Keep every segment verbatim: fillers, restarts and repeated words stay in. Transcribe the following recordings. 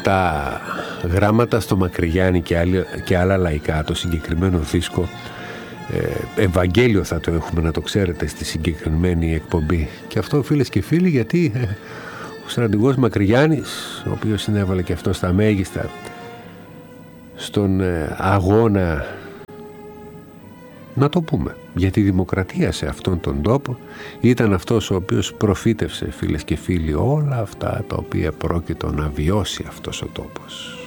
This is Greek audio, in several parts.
τα γράμματα στο Μακρυγιάννη και, άλλη, και άλλα λαϊκά, το συγκεκριμένο δίσκο, ε, Ευαγγέλιο θα το έχουμε, να το ξέρετε, στη συγκεκριμένη εκπομπή. Και αυτό, φίλες και φίλοι, γιατί ε, ο στρατηγός Μακρυγιάννης, ο οποίος συνέβαλε και αυτό στα μέγιστα στον ε, αγώνα, να το πούμε, για τη δημοκρατία σε αυτόν τον τόπο, ήταν αυτός ο οποίος προφήτευσε, φίλες και φίλοι, όλα αυτά τα οποία πρόκειτο να βιώσει αυτός ο τόπος.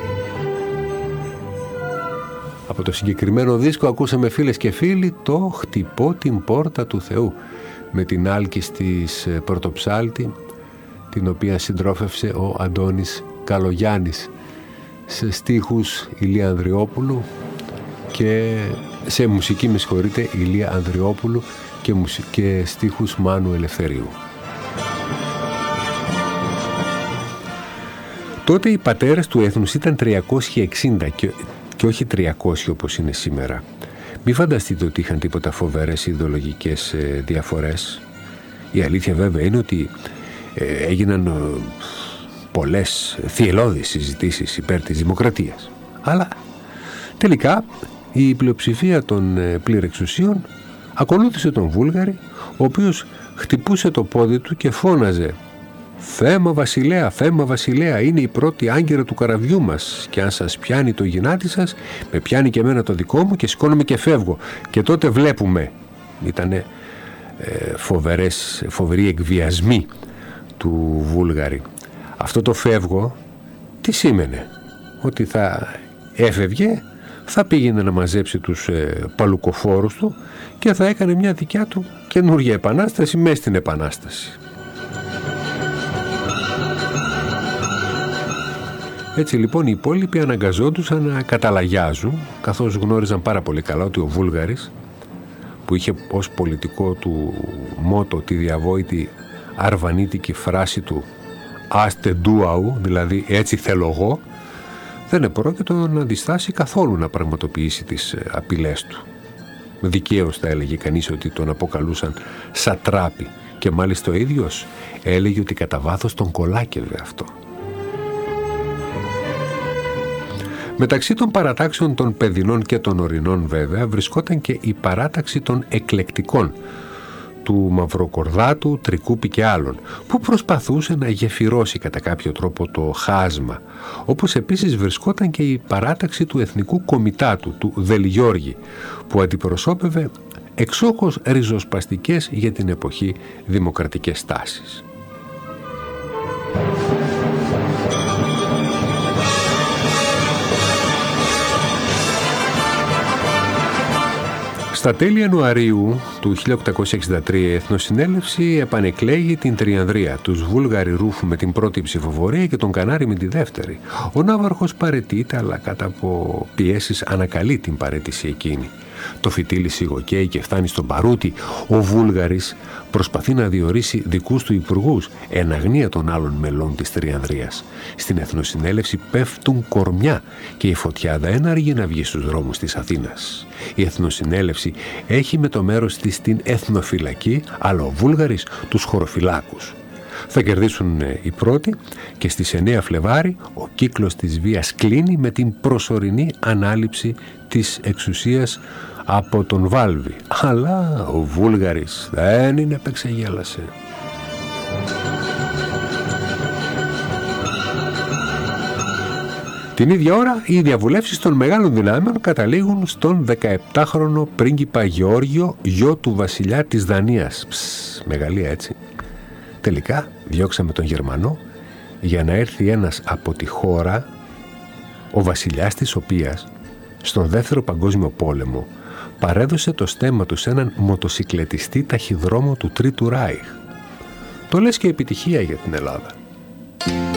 Από το συγκεκριμένο δίσκο ακούσαμε, φίλες και φίλοι, το «Χτυπώ την πόρτα του Θεού» με την άλκης της πρωτοψάλτη, την οποία συντρόφευσε ο Αντώνης Καλογιάννης, σε στίχους Ηλία Ανδριόπουλου και σε μουσική, με συγχωρείτε, Ηλία Ανδριόπουλου και, μουσι... και στίχους Μάνου Ελευθερίου. Τότε οι πατέρες του έθνους ήταν τριακόσιοι εξήντα και, και όχι τριακόσιοι όπως είναι σήμερα. Μην φανταστείτε ότι είχαν τίποτα φοβερές ιδεολογικές ε, διαφορές. Η αλήθεια βέβαια είναι ότι ε, έγιναν ε, πολλές θυελλώδεις συζητήσεις υπέρ της δημοκρατίας. Αλλά τελικά η πλειοψηφία των πληρεξουσίων ακολούθησε τον Βούλγαρη, ο οποίος χτυπούσε το πόδι του και φώναζε «Θέμα βασιλέα, θέμα βασιλέα, είναι η πρώτη άγκυρα του καραβιού μας και αν σας πιάνει το γυνάτι σας, με πιάνει και εμένα το δικό μου και σηκώνομαι και φεύγω και τότε βλέπουμε». Ήτανε ε, φοβερές, φοβεροί εκβιασμοί του Βούλγαρη. Αυτό το «φεύγω» τι σήμαινε? Ότι θα έφευγε, θα πήγαινε να μαζέψει τους ε, παλουκοφόρους του και θα έκανε μια δικιά του καινούργια επανάσταση μέσα στην επανάσταση. Έτσι λοιπόν οι υπόλοιποι αναγκαζόντουσαν να καταλαγιάζουν, καθώς γνώριζαν πάρα πολύ καλά ότι ο Βούλγαρης, που είχε ως πολιτικό του μότο τη διαβόητη αρβανίτικη φράση του «Άστε ντούαου», δηλαδή «έτσι θέλω εγώ», δεν επρόκειτο να διστάσει καθόλου να πραγματοποιήσει τις απειλές του. Δικαίως θα έλεγε κανείς ότι τον αποκαλούσαν σατράπη και μάλιστα ο ίδιος έλεγε ότι κατά βάθος τον κολάκευε αυτό. Μεταξύ των παρατάξεων των παιδινών και των ορεινών βέβαια βρισκόταν και η παράταξη των εκλεκτικών, του Μαυροκορδάτου, Τρικούπη και άλλων, που προσπαθούσε να γεφυρώσει κατά κάποιο τρόπο το χάσμα, όπως επίσης βρισκόταν και η παράταξη του Εθνικού Κομιτάτου, του Δελγιώργη, που αντιπροσώπευε εξόχως ριζοσπαστικές για την εποχή δημοκρατικές τάσεις. Στα τέλη Ιανουαρίου του χίλια οκτακόσια εξήντα τρία η Εθνοσυνέλευση επανεκλέγει την Τριανδρία, τους Βούλγαροι Ρούφου με την πρώτη ψηφοφορία και τον Κανάρη με τη δεύτερη. Ο Ναύαρχος παραιτείται, αλλά κατά από πιέσεις ανακαλεί την παραίτηση εκείνη. Το φυτίλι σιγοκαίει και φτάνει στον Παρούτη. Ο Βούλγαρης προσπαθεί να διορίσει δικούς του υπουργούς εν αγνία των άλλων μελών της Τριανδρίας. Στην Εθνοσυνέλευση πέφτουν κορμιά και η φωτιά δεν αργεί να βγει στους δρόμους της Αθήνας. Η Εθνοσυνέλευση έχει με το μέρος της την εθνοφυλακή, αλλά ο Βούλγαρης τους χωροφυλάκους. Θα κερδίσουν οι πρώτοι και στις εννέα Φλεβάρι ο κύκλος της βίας κλείνει με την προσωρινή ανάληψη της εξουσίας από τον Βάλβη. Αλλά ο Βούλγαρης δεν είναι επεξεγέλασε. Την ίδια ώρα οι διαβουλεύσεις των μεγάλων δυνάμεων καταλήγουν στον δεκαεπτάχρονο πρίγκιπα Γεώργιο, γιο του βασιλιά της Δανίας. Ψ, μεγαλεία έτσι. Τελικά διώξαμε τον Γερμανό για να έρθει ένας από τη χώρα, ο βασιλιάς της οποίας στον δεύτερο παγκόσμιο πόλεμο παρέδωσε το στέμμα του σε έναν μοτοσικλετιστή ταχυδρόμο του Τρίτου Ράιχ. Το λες και επιτυχία για την Ελλάδα.